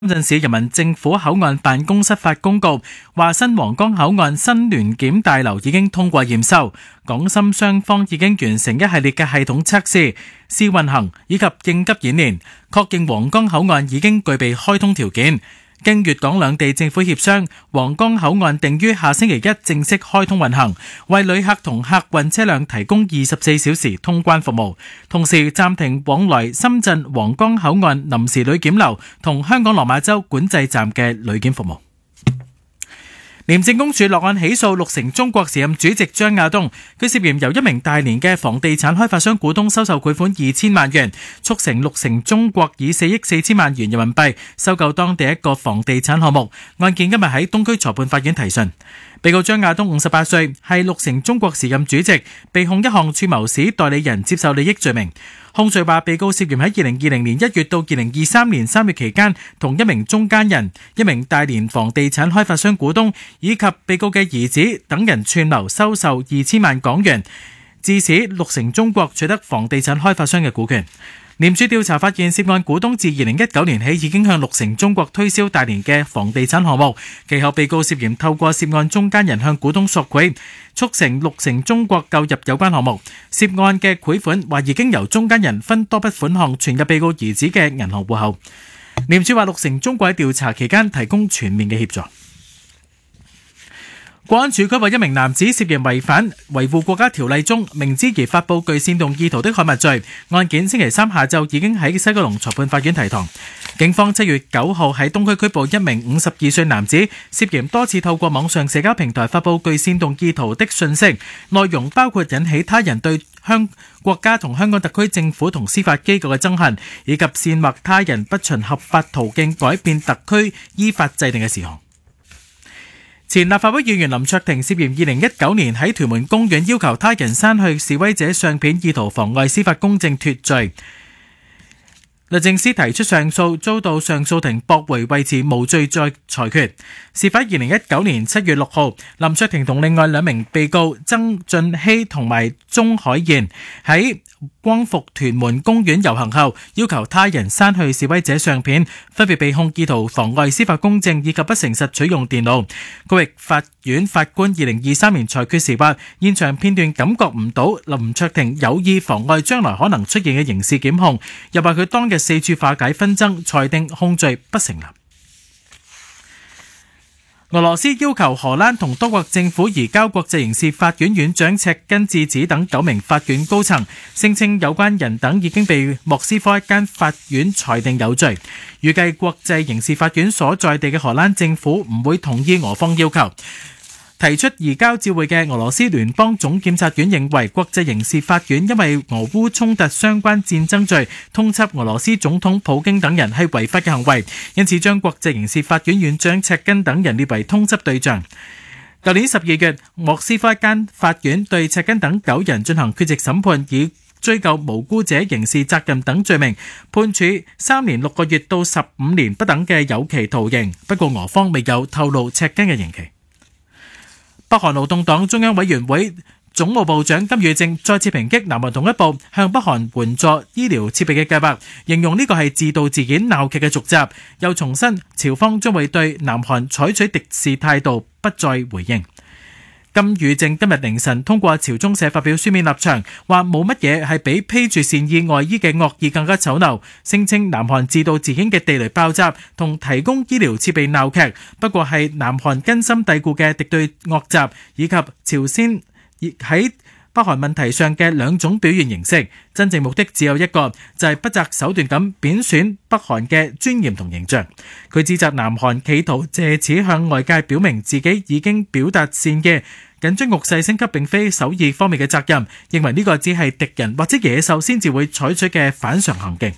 深圳市人民政府口岸辦公室發公告，話新皇崗口岸新聯檢大樓已經通過驗收，港深雙方已經完成一系列嘅系統測試、試運行以及應急演練，確認皇崗口岸已經具備開通條件。經粵港兩地政府協商，皇崗口岸定於下星期一正式開通運行，為旅客同客運車輛提供24小時通關服務，同時暫停往來深圳皇崗口岸臨時旅檢樓同香港落馬洲管制站嘅旅檢服務。廉政公署落案起訴綠城中國時任主席張亞東，佢涉嫌由一名大連嘅房地產開發商股東收受賄款2000萬元，促成綠城中國以4億4千萬元人民幣收購當地一個房地產項目。案件今日喺東區裁判法院提訊。被告張亞東58歲，係綠城中國時任主席，被控一項串謀使代理人接受利益罪名。控罪話，被告涉嫌喺2020年1月到2023年3月期間，同一名中間人、一名大連房地產開發商股東以及被告嘅兒子等人串謀收受2000萬港元，致使綠城中國取得房地產開發商嘅股權。廉署調查發現，涉案股東自2019年起已經向綠城中國推銷大連嘅房地產項目，其後被告涉嫌透過涉案中間人向股東索賄，促成綠城中國購入有關項目。涉案嘅賄款話已經由中間人分多筆款項存入被告兒子嘅銀行戶口。廉署話，綠城中國喺調查期間提供全面嘅協助。國安處拘捕一名男子涉嫌違反維護國家條例中明知而發布具煽動意圖的刊物罪，案件星期三下晝已經喺西九龍裁判法院提堂。警方7月9號喺東區拘捕一名52歲男子，涉嫌多次透過網上社交平台發布具煽動意圖的訊息，內容包括引起他人對國家同香港特區政府同司法機構嘅憎恨，以及煽惑他人不循合法途徑改變特區依法制定嘅事項。前立法會議員林卓廷涉嫌2019年喺屯門公園要求他人刪去示威者相片，意圖妨礙司法公正脫罪。律政司提出上訴，遭到上訴庭駁回，維持無罪再裁決。事發2019年7月6號，林卓廷同另外兩名被告曾俊熙同埋鍾海賢喺光復屯門公園遊行後，要求他人刪去示威者相片，分別被控意圖妨礙司法公正以及不誠實取用電腦。區域法院法官2023年裁決時話，現場片段感覺唔到林卓廷有意妨礙將來可能出現嘅刑事檢控，又話佢當日四處化解紛爭，裁定控罪不成立。俄羅斯要求荷蘭同多國政府移交國際刑事法院院長赤根智子等9名法院高層，聲稱有關人等已經被莫斯科一間法院裁定有罪。預計國際刑事法院所在地嘅荷蘭政府唔會同意俄方要求。提出移交照會嘅俄羅斯聯邦總檢察院認為，國際刑事法院因為俄烏衝突相關戰爭罪通緝俄羅斯總統普京等人係違法嘅行為，因此將國際刑事法院院長赤根等人列為通緝對象。舊年12月，莫斯科一間法院對赤根等9人進行缺席審判，以追究無辜者刑事責任等罪名，判處3年6個月到15年不等嘅有期徒刑。不過俄方未有透露赤根嘅刑期。北韓勞動黨中央委員會總務部長金與正再次抨擊南韓統一部向北韓援助醫療設備嘅計劃，形容呢個係自導自演鬧劇嘅續集，又重申朝方將會對南韓採取敵視態度，不再回應。金與正今日凌晨通過朝中社發表書面立場，話冇乜嘢係比披住善意外衣嘅惡意更加醜陋，聲稱南韓自導自演嘅地雷爆炸同提供醫療設備鬧劇，不過係南韓根深蒂固嘅敵對惡習，以及朝鮮喺北韓問題上嘅兩種表現形式，真正目的只有一個，就係不擇手段咁貶損北韓嘅尊嚴同形象。佢指責南韓企圖借此向外界表明自己已經表達善意，緊張局勢升級並非首爾方面嘅責任，認為呢個只係敵人或者野獸先至會採取嘅反常行徑。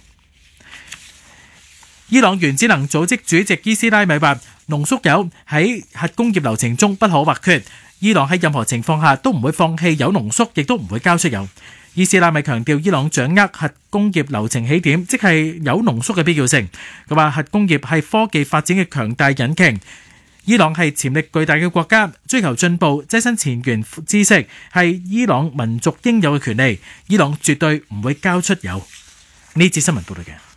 伊朗原子能組織主席伊斯拉米話，濃縮鈾喺核工業流程中不可或缺。伊朗喺任何情況下都唔會放棄鈾濃縮，亦都唔會交出鈾。伊斯拉米強調伊朗掌握核工業流程起點，即係鈾濃縮嘅必要性。佢話核工業係科技發展嘅強大引擎。伊朗係潛力巨大嘅國家，追求進步、躋身前沿知識係伊朗民族應有嘅權利。伊朗絕對唔會交出鈾。呢節新聞報道嘅。